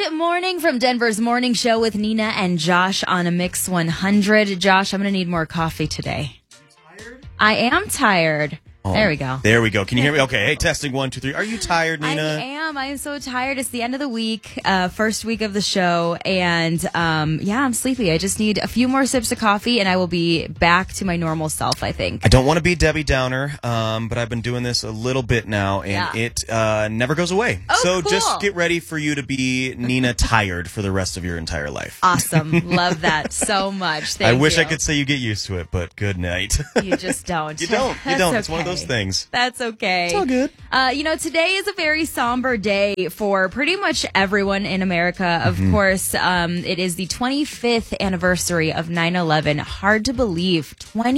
morning from Denver's Morning Show with Nina and Josh on a Mix 100. Josh, I'm going to need more coffee today. Are you tired? I am tired. Oh, there we go. There we go. Can you hear me? Okay. Hey, testing 1, 2, 3. Are you tired, Nina? I am. I am so tired. It's the end of the week, first week of the show, and I'm sleepy. I just need a few more sips of coffee, and I will be back to my normal self, I think. I don't want to be Debbie Downer, but I've been doing this a little bit now, and it never goes away. Oh, so cool. just get ready for you to be Nina tired for the rest of your entire life. Awesome. Love that so much. Thank you. I wish I could say you get used to it, but good night. You just don't. You don't. That's It's one of those things. That's okay. It's all good. Today is a very somber day for pretty much everyone in America. Of course, it is the 25th anniversary of 9/11. Hard to believe,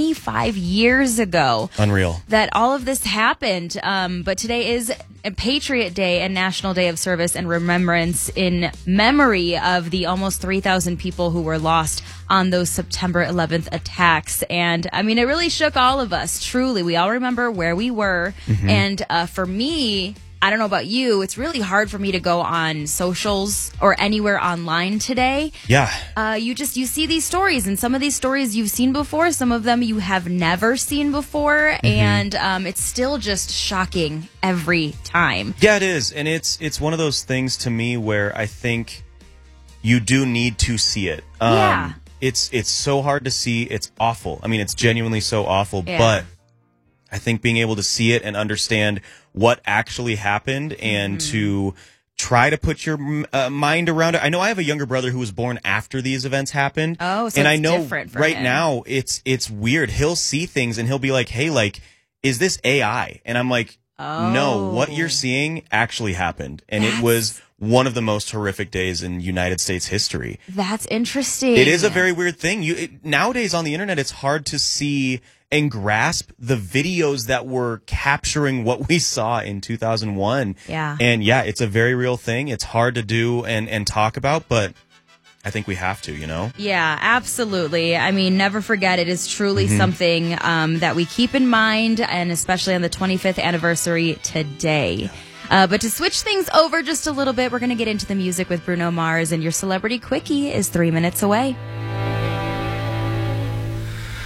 25 years ago. Unreal. That all of this happened. But today is a Patriot Day and National Day of Service and Remembrance in memory of the almost 3,000 people who were lost on those September 11th attacks. And I mean, it really shook all of us. Truly, we all remember where we were. And for me, I don't know about you, it's really hard for me to go on socials or anywhere online today. Yeah. You see these stories, and some of these stories you've seen before, some of them you have never seen before, and it's still just shocking every time. Yeah, it is. And it's one of those things to me where I think you do need to see it. Yeah. It's so hard to see. It's awful. I mean, it's genuinely so awful, Yeah. but I think being able to see it and understand what actually happened and to try to put your mind around it. I know I have a younger brother who was born after these events happened. Oh, so and it's I know different for right him. now it's weird. He'll see things and he'll be like, "Hey, like, is this AI?" And I'm like, "No, what you're seeing actually happened." And it was one of the most horrific days in United States history. That's interesting. It is a very weird thing. Nowadays on the internet, it's hard to see and grasp the videos that were capturing what we saw in 2001. Yeah. And yeah, it's a very real thing. It's hard to do and talk about, but I think we have to, you know? Yeah, absolutely. I mean, never forget, it is truly something that we keep in mind, and especially on the 25th anniversary today. But to switch things over just a little bit, we're going to get into the music with Bruno Mars, and your Celebrity Quickie is 3 minutes away.